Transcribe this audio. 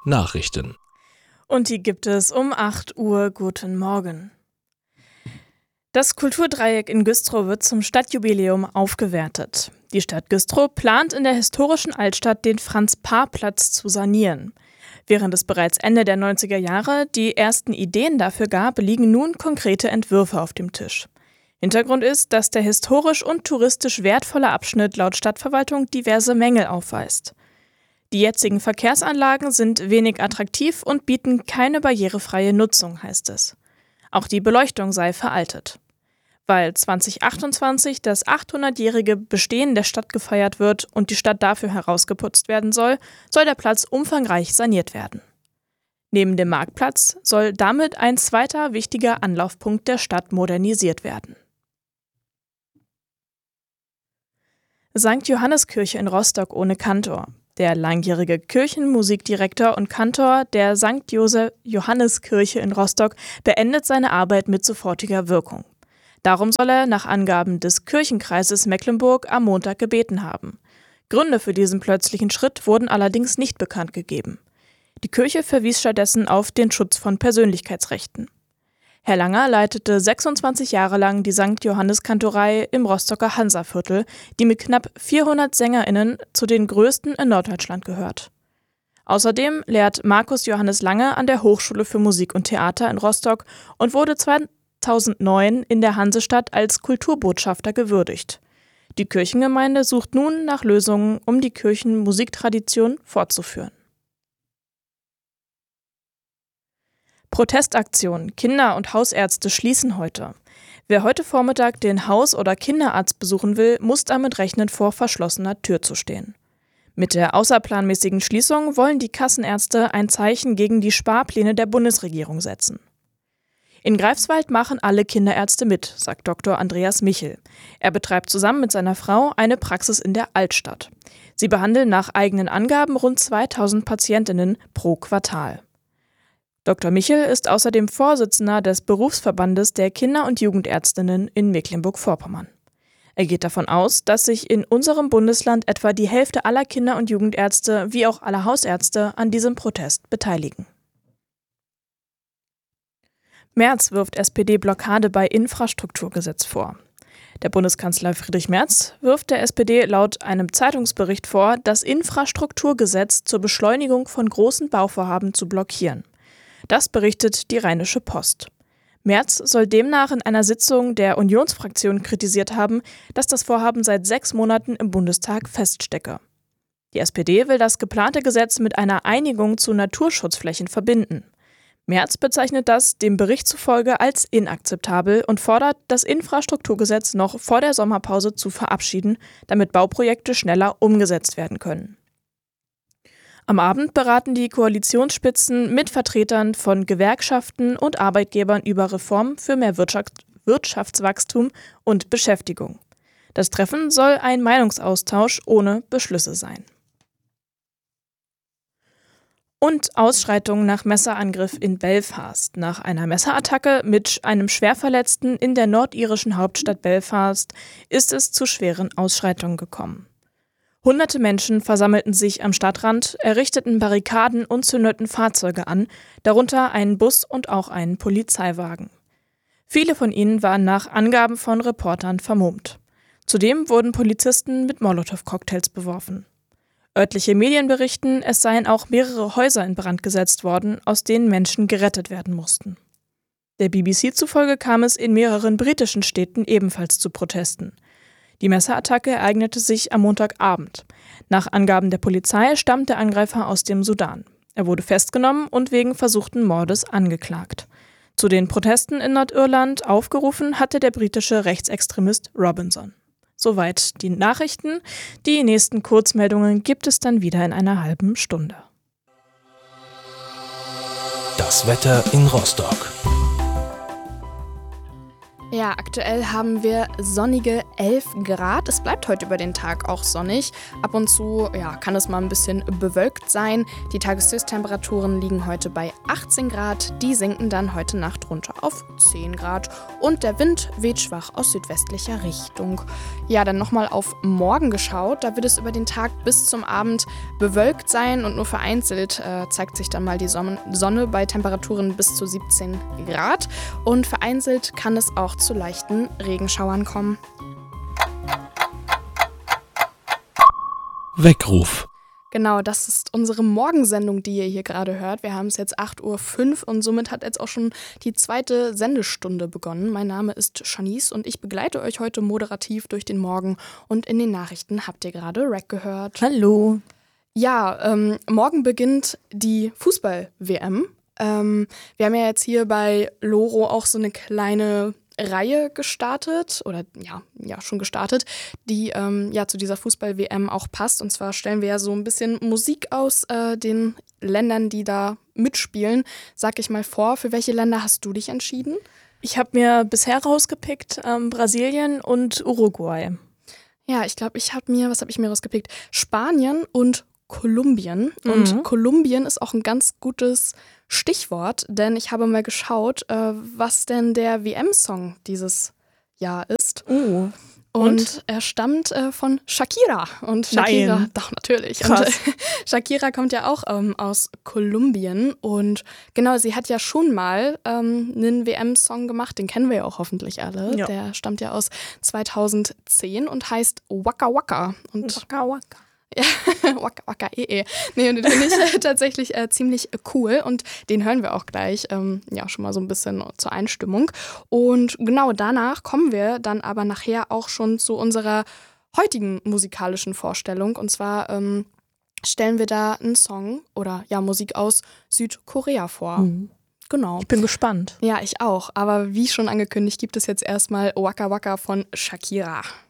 Nachrichten. Und die gibt es um 8 Uhr. Guten Morgen. Das Kulturdreieck in Güstrow wird zum Stadtjubiläum aufgewertet. Die Stadt Güstrow plant in der historischen Altstadt den Franz-Paar-Platz zu sanieren. Während es bereits Ende der 90er Jahre die ersten Ideen dafür gab, liegen nun konkrete Entwürfe auf dem Tisch. Hintergrund ist, dass der historisch und touristisch wertvolle Abschnitt laut Stadtverwaltung diverse Mängel aufweist. Die jetzigen Verkehrsanlagen sind wenig attraktiv und bieten keine barrierefreie Nutzung, heißt es. Auch die Beleuchtung sei veraltet. Weil 2028 das 800-jährige Bestehen der Stadt gefeiert wird und die Stadt dafür herausgeputzt werden soll, soll der Platz umfangreich saniert werden. Neben dem Marktplatz soll damit ein zweiter wichtiger Anlaufpunkt der Stadt modernisiert werden. St. Johanneskirche in Rostock ohne Kantor. Der langjährige Kirchenmusikdirektor und Kantor der St. Johanneskirche in Rostock beendet seine Arbeit mit sofortiger Wirkung. Darum soll er nach Angaben des Kirchenkreises Mecklenburg am Montag gebeten haben. Gründe für diesen plötzlichen Schritt wurden allerdings nicht bekannt gegeben. Die Kirche verwies stattdessen auf den Schutz von Persönlichkeitsrechten. Herr Langer leitete 26 Jahre lang die St. Johannes-Kantorei im Rostocker Hansaviertel, die mit knapp 400 SängerInnen zu den größten in Norddeutschland gehört. Außerdem lehrt Markus Johannes Lange an der Hochschule für Musik und Theater in Rostock und wurde 2009 in der Hansestadt als Kulturbotschafter gewürdigt. Die Kirchengemeinde sucht nun nach Lösungen, um die Kirchenmusiktradition fortzuführen. Protestaktion: Kinder- und Hausärzte schließen heute. Wer heute Vormittag den Haus- oder Kinderarzt besuchen will, muss damit rechnen, vor verschlossener Tür zu stehen. Mit der außerplanmäßigen Schließung wollen die Kassenärzte ein Zeichen gegen die Sparpläne der Bundesregierung setzen. In Greifswald machen alle Kinderärzte mit, sagt Dr. Andreas Michel. Er betreibt zusammen mit seiner Frau eine Praxis in der Altstadt. Sie behandeln nach eigenen Angaben rund 2000 Patientinnen pro Quartal. Dr. Michel ist außerdem Vorsitzender des Berufsverbandes der Kinder- und Jugendärztinnen in Mecklenburg-Vorpommern. Er geht davon aus, dass sich in unserem Bundesland etwa die Hälfte aller Kinder- und Jugendärzte wie auch aller Hausärzte an diesem Protest beteiligen. Merz wirft SPD-Blockade bei Infrastrukturgesetz vor. Der Bundeskanzler Friedrich Merz wirft der SPD laut einem Zeitungsbericht vor, das Infrastrukturgesetz zur Beschleunigung von großen Bauvorhaben zu blockieren. Das berichtet die Rheinische Post. Merz soll demnach in einer Sitzung der Unionsfraktion kritisiert haben, dass das Vorhaben seit 6 Monaten im Bundestag feststecke. Die SPD will das geplante Gesetz mit einer Einigung zu Naturschutzflächen verbinden. Merz bezeichnet das dem Bericht zufolge als inakzeptabel und fordert, das Infrastrukturgesetz noch vor der Sommerpause zu verabschieden, damit Bauprojekte schneller umgesetzt werden können. Am Abend beraten die Koalitionsspitzen mit Vertretern von Gewerkschaften und Arbeitgebern über Reformen für mehr Wirtschaftswachstum und Beschäftigung. Das Treffen soll ein Meinungsaustausch ohne Beschlüsse sein. Und Ausschreitungen nach Messerangriff in Belfast. Nach einer Messerattacke mit einem Schwerverletzten in der nordirischen Hauptstadt Belfast ist es zu schweren Ausschreitungen gekommen. Hunderte Menschen versammelten sich am Stadtrand, errichteten Barrikaden und zündeten Fahrzeuge an, darunter einen Bus und auch einen Polizeiwagen. Viele von ihnen waren nach Angaben von Reportern vermummt. Zudem wurden Polizisten mit Molotow-Cocktails beworfen. Örtliche Medien berichten, es seien auch mehrere Häuser in Brand gesetzt worden, aus denen Menschen gerettet werden mussten. Der BBC zufolge kam es in mehreren britischen Städten ebenfalls zu Protesten. Die Messerattacke ereignete sich am Montagabend. Nach Angaben der Polizei stammt der Angreifer aus dem Sudan. Er wurde festgenommen und wegen versuchten Mordes angeklagt. Zu den Protesten in Nordirland aufgerufen hatte der britische Rechtsextremist Robinson. Soweit die Nachrichten. Die nächsten Kurzmeldungen gibt es dann wieder in einer halben Stunde. Das Wetter in Rostock. Ja, aktuell haben wir sonnige 11 Grad. Es bleibt heute über den Tag auch sonnig. Ab und zu kann es mal ein bisschen bewölkt sein. Die Tageshöchsttemperaturen liegen heute bei 18 Grad. Die sinken dann heute Nacht runter auf 10 Grad. Und der Wind weht schwach aus südwestlicher Richtung. Ja, dann nochmal auf morgen geschaut. Da wird es über den Tag bis zum Abend bewölkt sein und nur vereinzelt zeigt sich dann mal die Sonne bei Temperaturen bis zu 17 Grad. Und vereinzelt kann es auch zu leichten Regenschauern kommen. Weckruf. Genau, das ist unsere Morgensendung, die ihr hier gerade hört. Wir haben es jetzt 8:05 Uhr und somit hat jetzt auch schon die zweite Sendestunde begonnen. Mein Name ist Shanice und ich begleite euch heute moderativ durch den Morgen. Und in den Nachrichten habt ihr gerade Rack gehört. Hallo. Ja, morgen beginnt die Fußball-WM. Wir haben ja jetzt hier bei Loro auch so eine kleine Reihe gestartet oder schon gestartet, die zu dieser Fußball-WM auch passt. Und zwar stellen wir ja so ein bisschen Musik aus den Ländern, die da mitspielen. Sag ich mal vor, für welche Länder hast du dich entschieden? Ich habe mir bisher rausgepickt Brasilien und Uruguay. Ja, ich glaube, was habe ich mir rausgepickt? Spanien und Kolumbien. Und Kolumbien ist auch ein ganz gutes Stichwort, denn ich habe mal geschaut, was denn der WM-Song dieses Jahr ist. Und er stammt von Shakira. Und Shakira, Nein. doch, natürlich. Krass. Und Shakira kommt ja auch aus Kolumbien. Und genau, sie hat ja schon mal einen WM-Song gemacht, den kennen wir ja auch hoffentlich alle. Ja. Der stammt ja aus 2010 und heißt Waka Waka. Und Waka Waka. ja, Waka Waka Nee, und den finde ich tatsächlich ziemlich cool und den hören wir auch gleich schon mal so ein bisschen zur Einstimmung. Und genau danach kommen wir dann aber nachher auch schon zu unserer heutigen musikalischen Vorstellung. Und zwar stellen wir da einen Song oder Musik aus Südkorea vor. Genau. Ich bin gespannt. Ja, ich auch. Aber wie schon angekündigt, gibt es jetzt erstmal Waka Waka von Shakira.